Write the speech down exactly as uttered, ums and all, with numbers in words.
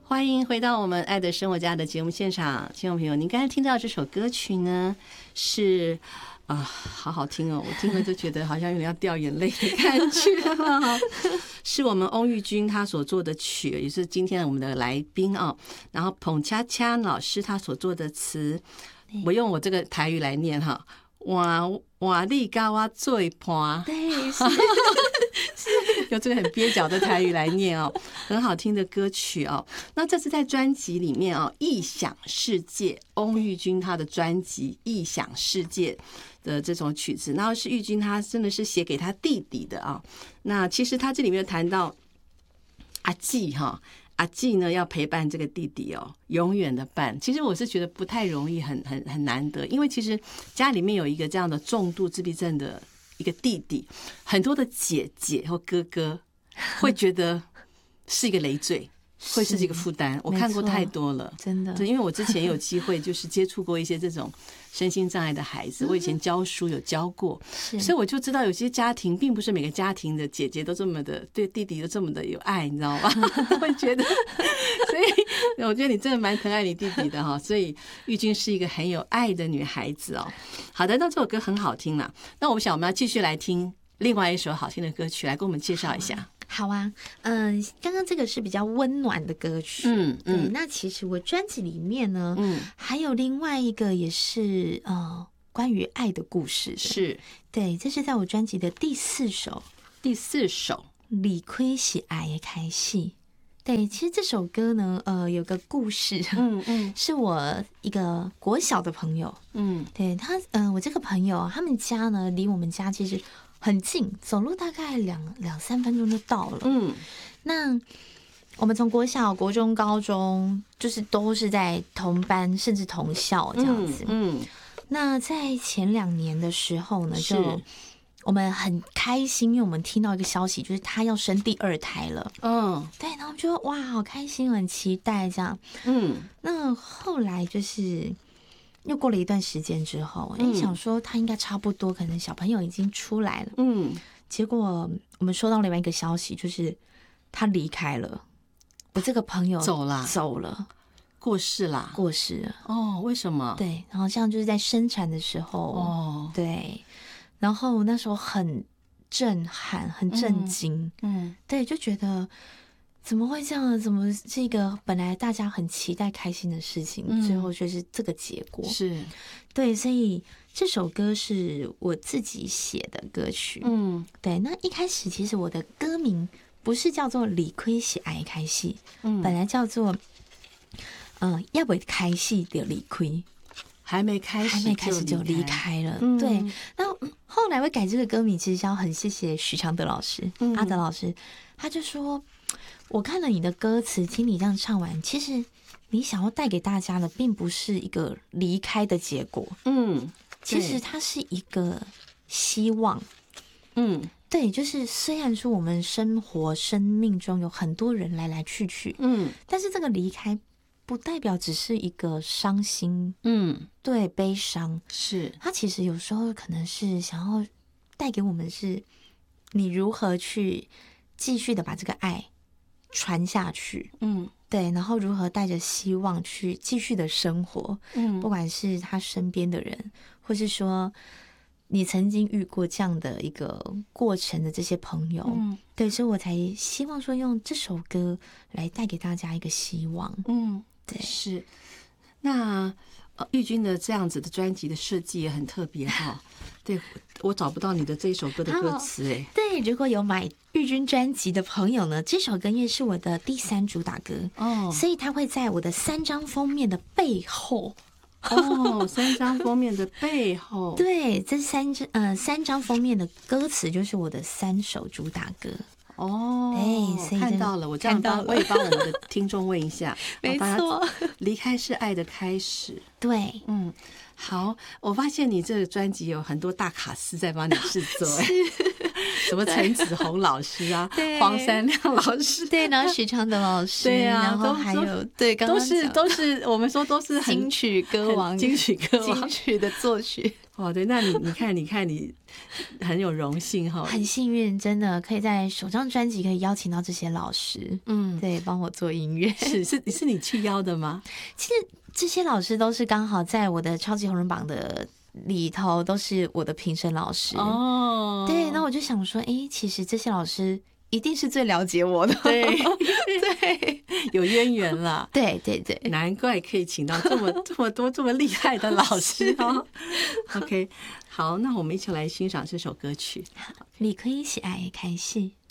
欢迎回到我们爱的生活家的节目现场，听众朋友，您刚才听到这首歌曲呢，是啊，好好听哦！我听了就觉得好像有点要掉眼泪的感觉。是我们翁玉君他所做的曲，也是今天我们的来宾啊。然后彭恰恰老师他所做的词，我用我这个台语来念哈，哇哇力高啊最盘， 对，是用这个很蹩脚的台语来念哦，很好听的歌曲哦。那这次在专辑里面哦，《异想世界》，翁玉君他的专辑《异想世界》的这种曲子，然后是玉君他真的是写给他弟弟的啊。那其实他这里面谈到阿纪哈。阿纪呢要陪伴这个弟弟哦，永远的伴。其实我是觉得不太容易，很很很难得，因为其实家里面有一个这样的重度自闭症的一个弟弟，很多的姐姐或哥哥会觉得是一个累赘，会是一个负担。我看过太多了， 真的。 对，因为我之前有机会就是接触过一些这种身心障碍的孩子，我以前教书有教过，所以我就知道有些家庭并不是每个家庭的姐姐都这么的对弟弟都这么的有爱，你知道吗？会觉得，所以我觉得你真的蛮疼爱你弟弟的哈。所以玉君是一个很有爱的女孩子哦。好的，那这首歌很好听啦。那我想我们要继续来听另外一首好听的歌曲，来给我们介绍一下。 好啊，嗯、呃，刚刚这个是比较温暖的歌曲， 嗯嗯， 对。那其实我专辑里面呢，嗯，还有另外一个也是呃关于爱的故事的， 是， 对，这是在我专辑的第四首， 第四首理亏是爱的开戏。对，其实这首歌呢，呃，有个故事， 嗯嗯， 是我一个国小的朋友，嗯，对他，嗯、呃，我这个朋友他们家呢离我们家其实很近，走路大概两两三分钟就到了。嗯，那我们从国小、国中、高中，就是都是在同班，甚至同校这样子。嗯，嗯那在前两年的时候呢，就我们很开心，因为我们听到一个消息，就是他要生第二胎了。嗯，对，然后就哇，好开心，很期待这样。嗯，那后来就是。又过了一段时间之后，哎、嗯，想说他应该差不多，可能小朋友已经出来了，嗯，结果我们收到另外一个消息，就是他离开了，我这个朋友走了， 走了， 过世啦， 过世了。 哦，为什么？ 对，然后像就是在生产的时候，哦，对，然后那时候很震撼，很震惊，嗯，嗯对，就觉得。怎么会这样？怎么这个本来大家很期待开心的事情，嗯、最后却是这个结果？是，对，所以这首歌是我自己写的歌曲。嗯，对。那一开始其实我的歌名不是叫做“理亏是爱开戏”，嗯，本来叫做“嗯、呃、要不开戏的理亏”， 还没开始， 还没开始就离开了。嗯、对。那后来会改这个歌名，其实要很谢谢许常德老师、嗯、阿德老师，他就说。我看了你的歌词，听你这样唱完，其实你想要带给大家的，并不是一个离开的结果，嗯，其实它是一个希望，嗯，对，就是虽然说我们生活生命中有很多人来来去去，嗯，但是这个离开不代表只是一个伤心，嗯，对，悲伤是，它其实有时候可能是想要带给我们是，你如何去继续的把这个爱。传下去，嗯，对，然后如何带着希望去继续的生活，嗯，不管是他身边的人，或是说你曾经遇过这样的一个过程的这些朋友，嗯，对，所以我才希望说用这首歌来带给大家一个希望，嗯，对， 是。那呃，玉君的这样子的专辑的设计也很特别哈。对，我找不到你的这一首歌的歌词哎。 对，如果有买玉君专辑的朋友呢，这首歌也是我的第三主打歌哦，所以它会在我的三张封面的背后。 哦，三张封面的背后。 对，这三张呃三张封面的歌词就是我的三首主打歌。 哦，哎，看到了，我这样帮，我也帮我们的听众问一下， 没错， 离开是爱的开始。 对， 嗯，好，我发现你这个专辑有很多大卡司在帮你制作，哎， 什么陈子红老师啊，黄山亮老师， 对，然后许常德老师， 对啊， 然后还有对，刚刚都是都是我们说都是很金曲歌王， 金曲歌王， 金曲的作曲。 哦，对，那你你看你看你很有荣幸哈， 很幸运，真的可以在首张专辑可以邀请到这些老师，嗯，对，帮我做音乐。 是是是你去邀的吗？ 其实这些老师都是刚好在我的超级红人榜的里头，都是我的评审老师哦。对，那我就想说，哎，其实这些老师一定是最了解我的， 对对， 有渊源啦。 对对对， 难怪可以请到这么这么多这么厉害的老师哦。OK， 好，那我们一起来欣赏这首歌曲。 你可以喜爱开戏。